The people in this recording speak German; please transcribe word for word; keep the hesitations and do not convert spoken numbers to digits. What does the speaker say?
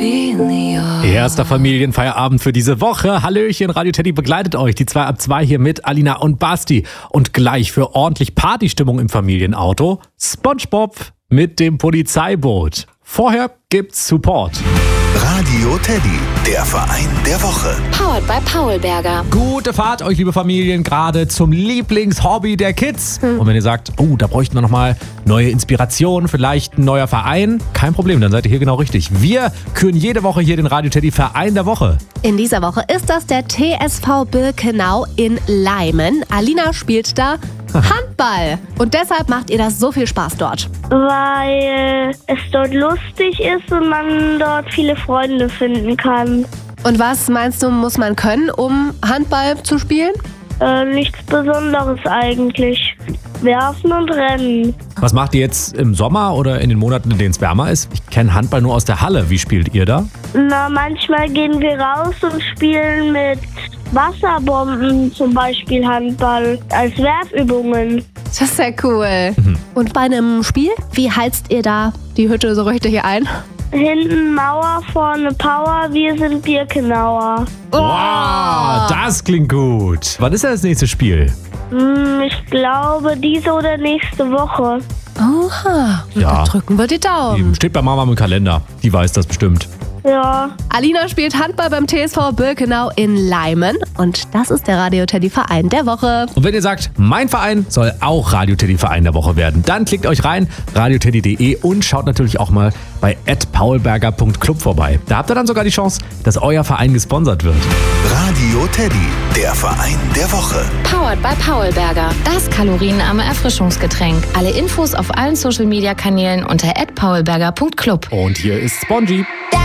Erster Familienfeierabend für diese Woche. Hallöchen, Radio Teddy begleitet euch. Die zwei ab zwei hier mit Alina und Basti. Und gleich für ordentlich Partystimmung im Familienauto SpongeBob mit dem Polizeiboot. Vorher gibt's Support. Radio Teddy, der Verein der Woche. Powered by Paulberger. Gute Fahrt euch, liebe Familien, gerade zum Lieblingshobby der Kids. Hm. Und wenn ihr sagt, oh, da bräuchten wir nochmal neue Inspiration, vielleicht ein neuer Verein, kein Problem, dann seid ihr hier genau richtig. Wir küren jede Woche hier den Radio Teddy Verein der Woche. In dieser Woche ist das der T S V Birkenau in Leimen. Alina spielt da Handball. Und deshalb macht ihr das so viel Spaß dort. Weil es dort lustig ist und man dort viele Freunde finden kann. Und was meinst du, muss man können, um Handball zu spielen? Äh, nichts Besonderes eigentlich. Werfen und rennen. Was macht ihr jetzt im Sommer oder in den Monaten, in denen es wärmer ist? Ich kenne Handball nur aus der Halle. Wie spielt ihr da? Na, manchmal gehen wir raus und spielen mit Wasserbomben, zum Beispiel Handball, als Werfübungen. Das ist sehr cool. Mhm. Und bei einem Spiel, wie heizt ihr da die Hütte so richtig ein? Hinten Mauer, vorne Power, wir sind Birkenauer. Wow, das klingt gut. Wann ist denn das nächste Spiel? Ich glaube, diese oder nächste Woche. Oha, ja. Dann drücken wir die Daumen. Steht bei Mama im Kalender, die weiß das bestimmt. Ja. Alina spielt Handball beim T S V Birkenau in Leimen und das ist der Radio Teddy Verein der Woche. Und wenn ihr sagt, mein Verein soll auch Radio Teddy Verein der Woche werden, dann klickt euch rein, radioteddy punkt de und schaut natürlich auch mal bei at paulberger punkt club vorbei. Da habt ihr dann sogar die Chance, dass euer Verein gesponsert wird. Radio Teddy, der Verein der Woche. Powered by Paulberger. Das kalorienarme Erfrischungsgetränk. Alle Infos auf allen Social Media Kanälen unter at paulberger punkt club. Und hier ist Spongy.